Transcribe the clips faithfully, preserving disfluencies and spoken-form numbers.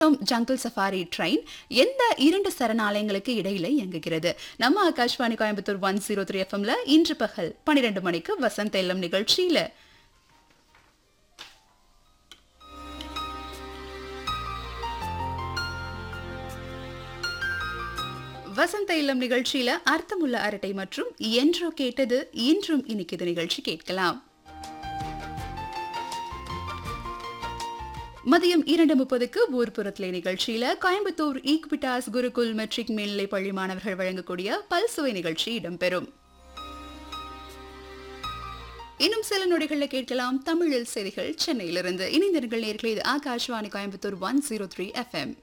Jungle safari train எந்த இரண்டு சரணாலயங்களுக்கு இடையில இயங்குகிறது? நம்ம Akashvani Coimbatore one zero three எஃப்எம்ல இன்று பகல் பன்னிரண்டு மணிக்கு வசந்த இல்லம் நிகழ்ச்சியில வசந்த இல்லம் நிகழ்ச்சியில அர்த்தமுள்ள அரட்டை மற்றும் என்றோ கேட்டது இன்றும் இனிக்குது நிகழ்ச்சி கேட்கலாம். மதியம் இரண்டு முப்பதுக்கு ஊர்புறத்திலே நிகழ்ச்சியில கோயம்புத்தூர் ஈக்விட்டாஸ் குருகுல் மெட்ரிக் மேல்நிலை பள்ளி மாணவர்கள் வழங்கக்கூடிய பல்சுவை நிகழ்ச்சி இடம்பெறும். இன்னும் சில நொடிகள்ல கேட்கலாம் தமிழில் செய்திகள் சென்னையிலிருந்து. இணைந்த நேயர்களே, இது Akashvani Coimbatore one zero three FM.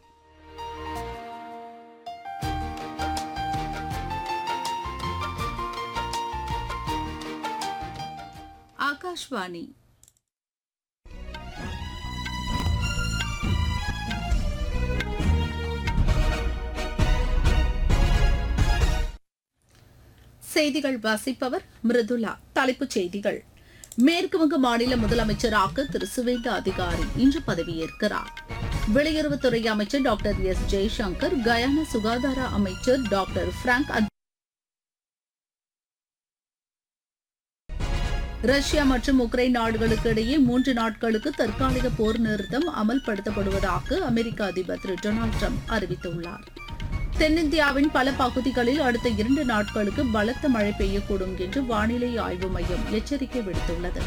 Akashvani செய்திகள் வாசிப்பவர் மிருதுலா. தலைப்புச் செய்திகள். மேற்குவங்க மாநில முதலமைச்சராக திரு சுவேந்த அதிகாரி இன்று பதவியேற்கிறார். வெளியுறவுத்துறை அமைச்சர் டாக்டர் எஸ் ஜெய்சங்கர், கயானா சுகாதார அமைச்சர் டாக்டர் பிராங்க் ரஷ்யா மற்றும் உக்ரைன் நாடுகளுக்கு இடையே மூன்று நாட்களுக்கு தற்காலிக போர் நிறுத்தம் அமல்படுத்தப்படுவதாக அமெரிக்க அதிபர் திரு டொனால்டு டிரம்ப் அறிவித்துள்ளார். தென்னிந்தியாவின் பல பகுதிகளில் அடுத்த இரண்டு நாட்களுக்கு பலத்த மழை பெய்யக்கூடும் என்று வானிலை ஆய்வு மையம் எச்சரிக்கை விடுத்துள்ளது.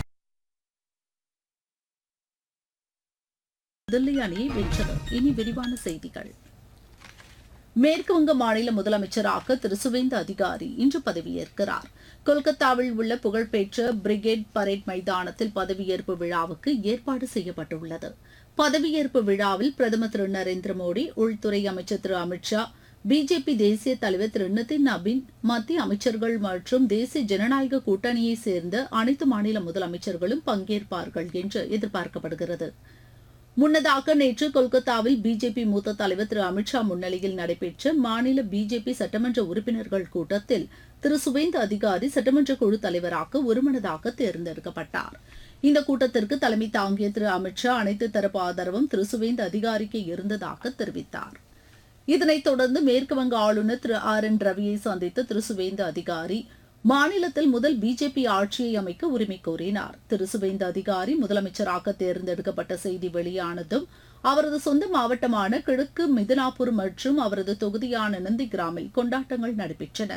தில்லி அணியை வென்றது. இனி விரிவான செய்திகள். மேற்குவங்க மாநில முதலமைச்சராக திரு சுவேந்த அதிகாரி இன்று பதவியேற்கிறார். கொல்கத்தாவில் உள்ள புகழ்பெற்ற பிரிகேட் பரேட் மைதானத்தில் பதவியேற்பு விழாவுக்கு ஏற்பாடு செய்யப்பட்டுள்ளது. பதவியேற்பு விழாவில் பிரதமர் திரு நரேந்திர மோடி, உள்துறை அமைச்சர் திரு அமித்ஷா, பிஜேபி தேசிய தலைவர் திரு நிதின் நபீன், மத்திய அமைச்சர்கள் மற்றும் தேசிய ஜனநாயக கூட்டணியைச் சேர்ந்த அனைத்து மாநில முதலமைச்சர்களும் பங்கேற்பார்கள் என்று எதிர்பார்க்கப்படுகிறது. முன்னதாக நேற்று கொல்கத்தாவில் பிஜேபி மூத்த தலைவர் திரு அமித்ஷா முன்னிலையில் நடைபெற்ற மாநில பிஜேபி சட்டமன்ற உறுப்பினர்கள் கூட்டத்தில் திரு சுவேந்த அதிகாரி சட்டமன்ற குழு தலைவராக ஒருமனதாக தேர்ந்தெடுக்கப்பட்டார். இந்த கூட்டத்திற்கு தலைமை தாங்கிய திரு அமித்ஷா அனைத்து தரப்பு ஆதரவும் திரு சுவேந்த அதிகாரிக்கு இருந்ததாக தெரிவித்தார். இதனைத் தொடர்ந்து மேற்குவங்க ஆளுநர் திரு ஆர் என் ரவியை சந்தித்த திரு சுவேந்த அதிகாரி மாநிலத்தில் முதல் பிஜேபி ஆட்சியை அமைக்க உரிமை கோரினார். திரு சுவேந்த அதிகாரி முதலமைச்சராக தேர்ந்தெடுக்கப்பட்ட செய்தி வெளியானதும் அவரது சொந்த மாவட்டமான கிழக்கு மிதினாபூர் மற்றும் அவரது தொகுதியான நந்திகிராமில் கொண்டாட்டங்கள் நடைபெற்றன.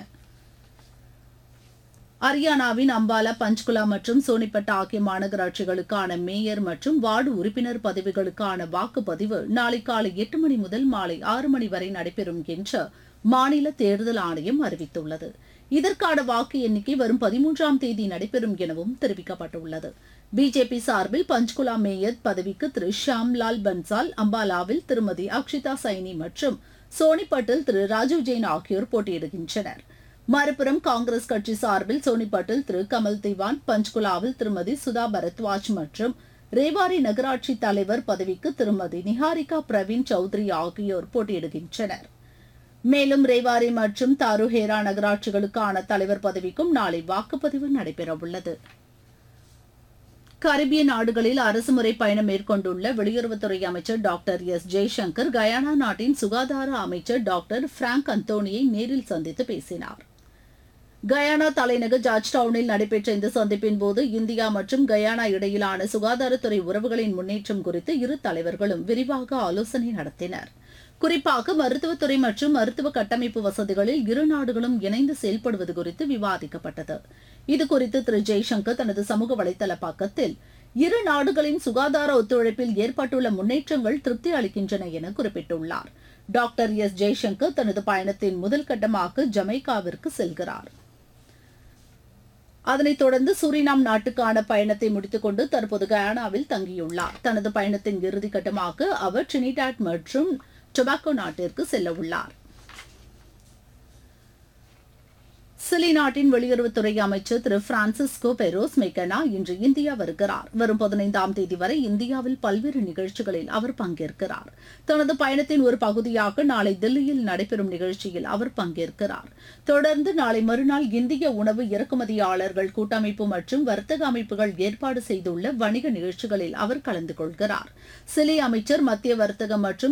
ஹரியானாவின் அம்பாலா, பஞ்ச்குலா மற்றும் சோனிபட் ஆகிய மாநகராட்சிகளுக்கான மேயர் மற்றும் வார்டு உறுப்பினர் பதவிகளுக்கான வாக்குப்பதிவு நாளை காலை எட்டு மணி முதல் மாலை ஆறு மணி வரை நடைபெறும் என்று மாநில தேர்தல் ஆணையம் அறிவித்துள்ளது. இதற்கான வாக்கு எண்ணிக்கை வரும் பதிமூன்றாம் தேதி நடைபெறும் எனவும் தெரிவிக்கப்பட்டுள்ளது. பிஜேபி சார்பில் பஞ்ச்குலா மேயர் பதவிக்கு திரு ஷியாம்லால் பன்சால், அம்பாலாவில் திருமதி அக்ஷிதா சைனி மற்றும் சோனிபட்டில் திரு ராஜீவ் ஜெயின் ஆகியோர் போட்டியிடுகின்றனர். மறுபுறம் காங்கிரஸ் கட்சி சார்பில் சோனிபட்டில் திரு கமல் திவான், பஞ்ச்குலாவில் திருமதி சுதா பரத்வாஜ் மற்றும் ரேவாரி நகராட்சி தலைவர் பதவிக்கு திருமதி நிஹாரிகா பிரவீன் சௌத்ரி ஆகியோர் போட்டியிடுகின்றனர். மேலும் ரேவாரி மற்றும் தாருஹேரா நகராட்சிகளுக்கான தலைவர் பதவிக்கும் நாளை வாக்குப்பதிவு நடைபெறவுள்ளது. கரிபிய நாடுகளில் அரசுமுறை பயணம் மேற்கொண்டுள்ள வெளியுறவுத்துறை அமைச்சர் டாக்டர் எஸ் ஜெய்சங்கர், கயானா நாட்டின் சுகாதார அமைச்சர் டாக்டர் பிராங்க் அந்தோனியை நேரில் சந்தித்து பேசினார். கயானா தலைநகர் ஜார்ஜ் டவுனில் நடைபெற்ற இந்த சந்திப்பின் போது இந்தியா மற்றும் கயானா இடையிலான சுகாதாரத்துறை உறவுகளின் முன்னேற்றம் குறித்து இரு தலைவர்களும் விரிவாக ஆலோசனை நடத்தினர். குறிப்பாக மருத்துவத்துறை மற்றும் மருத்துவ கட்டமைப்பு வசதிகளில் இரு நாடுகளும் இணைந்து செயல்படுவது குறித்து விவாதிக்கப்பட்டது. இதுகுறித்து திரு ஜெய்சங்கர் தனது சமூக வலைதள பக்கத்தில் இரு நாடுகளின் சுகாதார ஒத்துழைப்பில் ஏற்பட்டுள்ள முன்னேற்றங்கள் திருப்தி அளிக்கின்றன என குறிப்பிட்டுள்ளார். டாக்டர் எஸ் ஜெய்சங்கர் தனது பயணத்தின் முதல் கட்டமாக ஜமைக்காவிற்கு செல்கிறார். அதனைத் தொடர்ந்து சூரினாம் நாட்டுக்கான பயணத்தை முடித்துக் கொண்டு தற்போது கயானாவில் தங்கியுள்ளார். தனது பயணத்தின் இறுதிக்கட்டமாக அவர் டிரினிடாட் மற்றும் டொபாகோ நாட்டிற்கு செல்ல உள்ளார். சிலி நாட்டின் வெளியுறவுத்துறை அமைச்சர் திரு பிரான்சிஸ்கோ பெரோஸ் மெக்கனா இன்று இந்தியா வருகிறார். வரும் பதினைந்தாம் தேதி வரை இந்தியாவில் பல்வேறு நிகழ்ச்சிகளில் அவர் பங்கேற்கிறார். தனது பயணத்தின் ஒரு பகுதியாக நாளை தில்லியில் நடைபெறும் நிகழ்ச்சியில் அவர் பங்கேற்கிறார். தொடர்ந்து நாளை மறுநாள் இந்திய உணவு இறக்குமதியாளர்கள் கூட்டமைப்பு மற்றும் வர்த்தக அமைப்புகள் ஏற்பாடு செய்துள்ள வணிக நிகழ்ச்சிகளில் அவர் கலந்து கொள்கிறார். சிலி அமைச்சர் மத்திய வர்த்தக மற்றும்